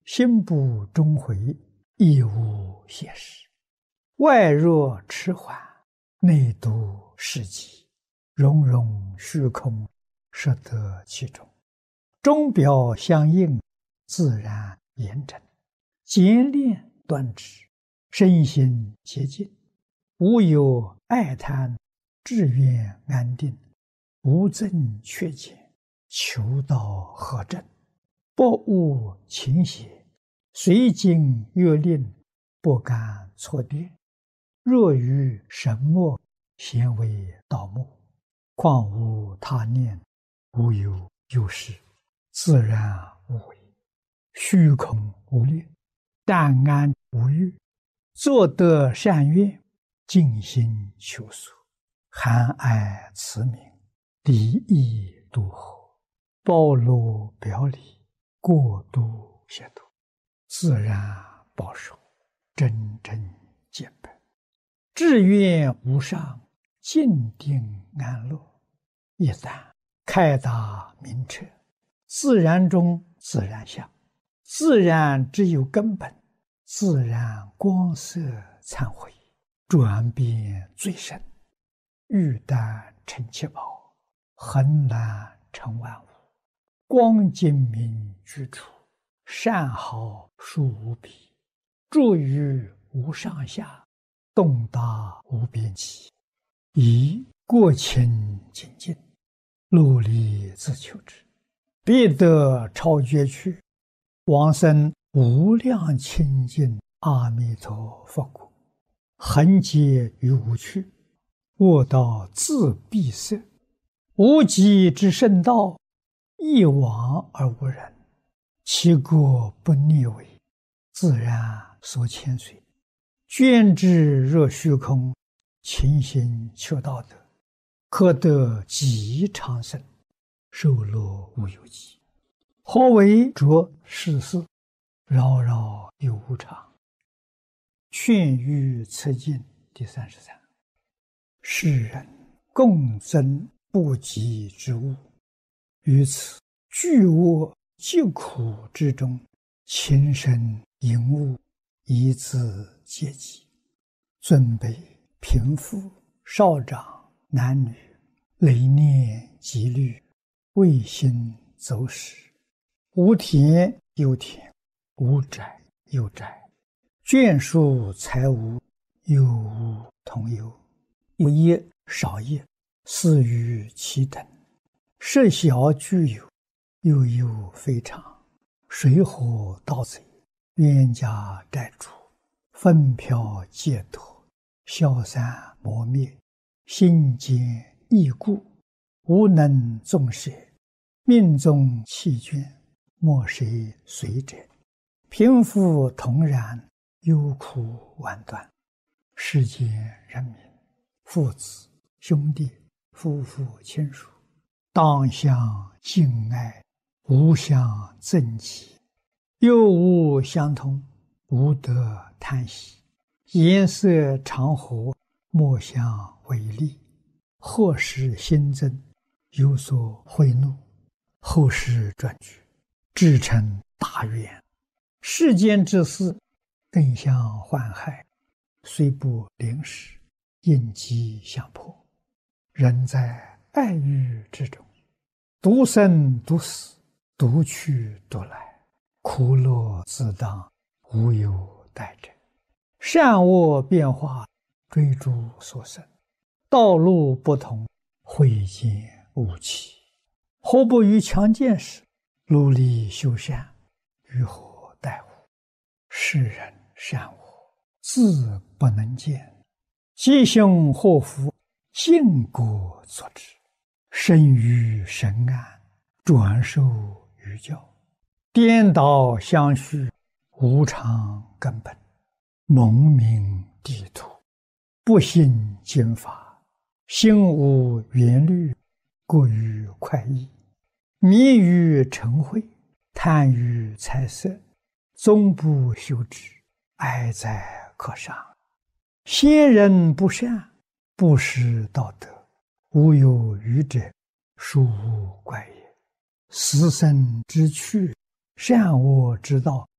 心不终回，亦无邪事。外若迟缓，内笃事极，融融虚空，摄得其中。中表相应，自然严整，简练端直，身心洁净，无有爱贪，志愿安定，无增缺减，求道合正，不误情邪，随经越令，不敢错颠。若于神默，咸为道默，况无他念，无有有事，自然无为，虚空无念，淡安无欲，作得善愿，尽心求索，含爱慈悯，离意度合，包罗表里，过度协度，自然保守，真正见本，志愿无上，静定安乐。一旦开达明彻，自然中自然相，自然只有根本，自然光色忏悔，转变最深，玉丹成七宝，恒然成万物，光精明居处，善好殊无比，住于无上下，洞达无边际，以过清净尽，努力自求之，必得超绝去，往生无量清净阿弥陀佛国。恒劫于无趣，卧道自闭塞，无极之圣道，一往而无人，其过不逆违，自然所牵随。捐之若虚空，勤行求道德，可得极长生，寿乐无有极。何为着世事，扰扰有无常。劝喻此经第33。世人共增不及之物，于此巨恶疾苦之中，情深淫恶，以自阶级。尊卑贫富少长男女，累念积虑，未心走使，无田有田，无宅有宅，眷属财物，有无同有，有业少业，似于其等，设小具有，又有非常，水火盗贼，冤家债主，纷飘戒脱，消散磨灭，心坚易故，无能纵舍，命中弃捐，莫谁随者，贫富同然，忧苦万端。世间人民，父子兄弟，夫妇亲属，当相敬爱，无相憎忌，又无相通，无得贪喜，颜色常和，莫相违逆，或使心增，有所悔怒，后世转举，至成大愿。世间之事，更相患害，虽不临时，应机相迫。人在爱欲之中，独生独死，独去独来，苦乐自当，无有待者。善恶变化，追逐所生，道路不同，慧见无期。何不于强健时，努力修善，于何待乎？世人善恶，自不能见，吉凶祸福，尽果作之。生于神安，转受于教，颠倒相续，无常根本，蒙名地土，不信经法，心无缘虑，过于快意，迷于尘秽，贪于财色，终不修之，哀哉可伤。先人不善，不识道德，无有愚者，殊无怪也。死生之趣，善恶之道，